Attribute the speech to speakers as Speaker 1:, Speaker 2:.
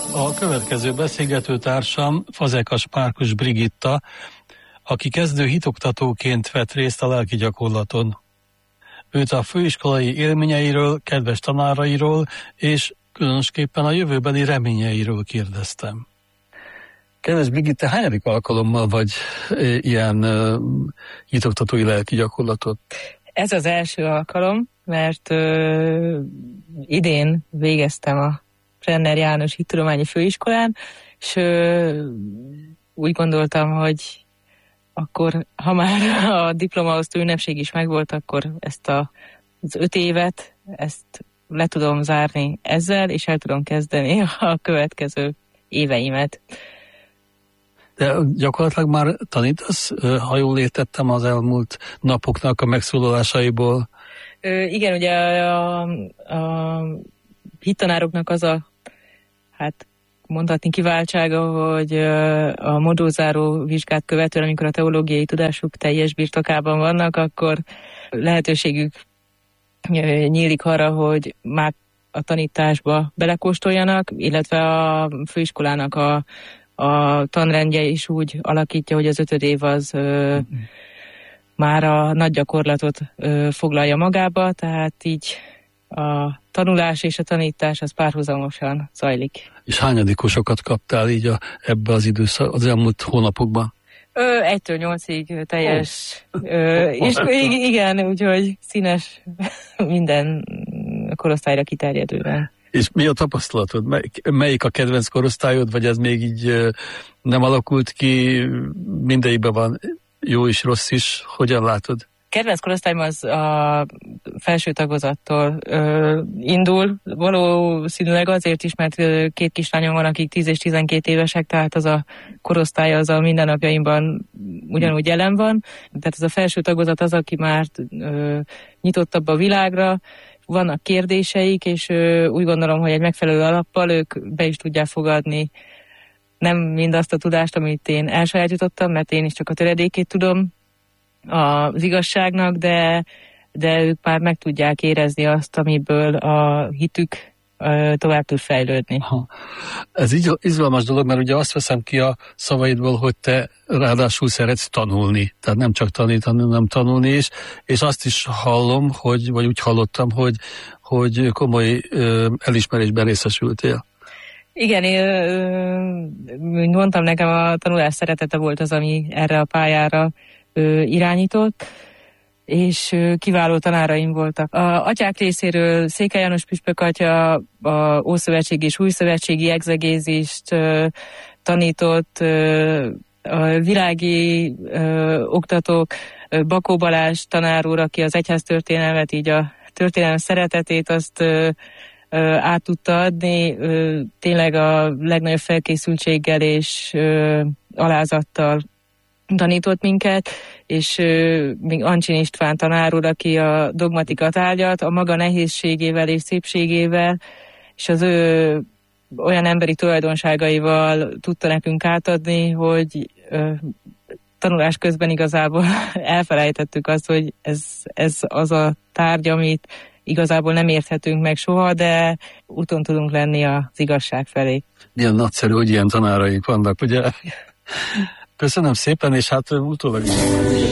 Speaker 1: A következő beszélgető társam Fazekas Márkus Brigitta, aki kezdő hitoktatóként vett részt a lelki gyakorlaton. Őt a főiskolai élményeiről, kedves tanárairól és különösképpen a jövőbeli reményeiről kérdeztem. Kedves Brigitta, hányadik alkalommal vagy ilyen hitoktatói lelki gyakorlatot?
Speaker 2: Ez az első alkalom, mert idén végeztem a Brenner János Hittudományi Főiskolán, és úgy gondoltam, hogy akkor, ha már a diplomaosztó ünnepség is megvolt, akkor ezt az 5 évet, ezt le tudom zárni ezzel, és el tudom kezdeni a következő éveimet.
Speaker 1: De gyakorlatilag már tanítasz, ha jól értettem az elmúlt napoknak a megszólalásaiból?
Speaker 2: Igen, ugye a hittanároknak az a, hát mondhatni kiváltsága, hogy a modulzáró vizsgát követően, amikor a teológiai tudásuk teljes birtokában vannak, akkor lehetőségük nyílik arra, hogy már a tanításba belekóstoljanak, illetve a főiskolának a tanrendje is úgy alakítja, hogy az 5. év az már a nagy gyakorlatot foglalja magába, tehát így a tanulás és a tanítás az párhuzamosan zajlik.
Speaker 1: És hányadikosokat kaptál így ebbe az időszak, az elmúlt hónapokban?
Speaker 2: 1-től 8-ig teljes, és igen, úgyhogy színes minden korosztályra kiterjedően.
Speaker 1: És mi a tapasztalatod? Melyik a kedvenc korosztályod, vagy ez még így nem alakult ki, mindegyikben van jó is, rossz is, hogyan látod?
Speaker 2: Kedvenc korosztályom az a felső tagozattól indul, valószínűleg azért is, mert 2 kislányom van, akik 10 és 12 évesek, tehát az a korosztály az a mindennapjaimban ugyanúgy jelen van. Tehát ez a felső tagozat az, aki már nyitottabb a világra, vannak kérdéseik, és úgy gondolom, hogy egy megfelelő alappal ők be is tudják fogadni nem mindazt a tudást, amit én elsajátítottam, mert én is csak a töredékét tudom az igazságnak, de ők már meg tudják érezni azt, amiből a hitük tovább tud fejlődni.
Speaker 1: Aha. Ez így izgalmas dolog, mert ugye azt veszem ki a szavaidból, hogy te ráadásul szeretsz tanulni. Tehát nem csak tanítani, hanem tanulni is, és azt is hallom, vagy úgy hallottam, hogy komoly elismerésben részesültél.
Speaker 2: Igen, mint mondtam, nekem a tanulás szeretete volt az, ami erre a pályára irányított, és kiváló tanáraim voltak. A atyák részéről Székely János püspök atya a ószövetségi és újszövetségi egzegézist tanított, a világi oktatók, Bakó Balázs tanár úr, aki az egyháztörténelmet, így a történelem szeretetét azt át tudta adni, tényleg a legnagyobb felkészültséggel és alázattal tanított minket, és még Ancsin István tanár úr, aki a dogmatika tárgyat, a maga nehézségével és szépségével, és az ő olyan emberi tulajdonságaival tudta nekünk átadni, hogy tanulás közben igazából elfelejtettük azt, hogy ez az a tárgy, amit igazából nem érthetünk meg soha, de úton tudunk lenni az igazság felé.
Speaker 1: Milyen nagyszerű, hogy ilyen tanáraink vannak, ugye? Köszönöm szépen, és hát utólag is